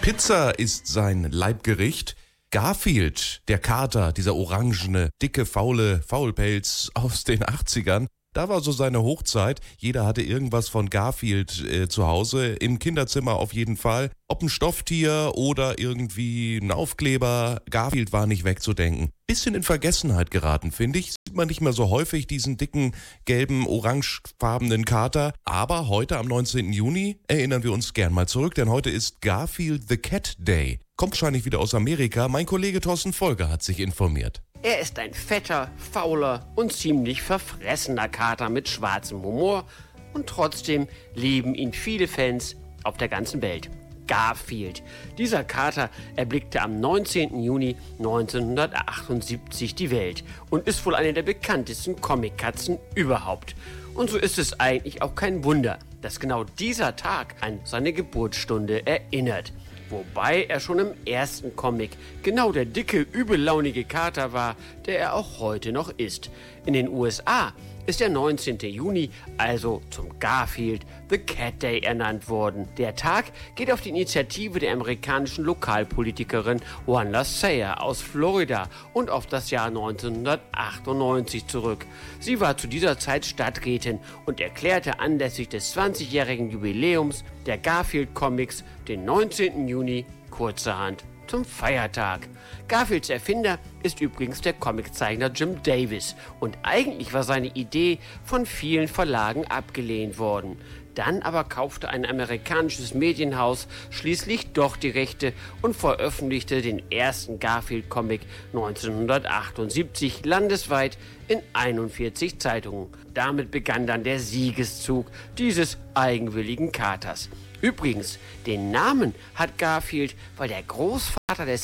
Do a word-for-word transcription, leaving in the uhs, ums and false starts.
Pizza ist sein Leibgericht. Garfield, der Kater, dieser orangene, dicke, faule Faulpelz aus den achtzigern, da war so seine Hochzeit. Jeder hatte irgendwas von Garfield äh, zu Hause, im Kinderzimmer auf jeden Fall. Ob ein Stofftier oder irgendwie ein Aufkleber, Garfield war nicht wegzudenken. Bisschen in Vergessenheit geraten, finde ich. Sieht man nicht mehr so häufig, diesen dicken, gelben, orangefarbenen Kater. Aber heute am neunzehnten Juni erinnern wir uns gern mal zurück, denn heute ist Garfield the Cat Day. Kommt wahrscheinlich wieder aus Amerika. Mein Kollege Thorsten Folger hat sich informiert. Er ist ein fetter, fauler und ziemlich verfressener Kater mit schwarzem Humor und trotzdem lieben ihn viele Fans auf der ganzen Welt. Garfield. Dieser Kater erblickte am neunzehnten Juni neunzehnhundertachtundsiebzig die Welt und ist wohl eine der bekanntesten Comickatzen überhaupt. Und so ist es eigentlich auch kein Wunder, dass genau dieser Tag an seine Geburtsstunde erinnert. Wobei er schon im ersten Comic genau der dicke, übellaunige Kater war, der er auch heute noch ist. In den U S A ist der neunzehnten Juni also zum Garfield the Cat Day ernannt worden. Der Tag geht auf die Initiative der amerikanischen Lokalpolitikerin Wanda Sayer aus Florida und auf das Jahr neunzehnhundertachtundneunzig zurück. Sie war zu dieser Zeit Stadträtin und erklärte anlässlich des zwanzigjährigen Jubiläums der Garfield Comics den neunzehnten Juni kurzerhand zum Feiertag. Garfields Erfinder ist übrigens der Comiczeichner Jim Davis und eigentlich war seine Idee von vielen Verlagen abgelehnt worden. Dann aber kaufte ein amerikanisches Medienhaus schließlich doch die Rechte und veröffentlichte den ersten Garfield-Comic neunzehnhundertachtundsiebzig landesweit in einundvierzig Zeitungen. Damit begann dann der Siegeszug dieses eigenwilligen Katers. Übrigens, den Namen hat Garfield, weil der Großvater des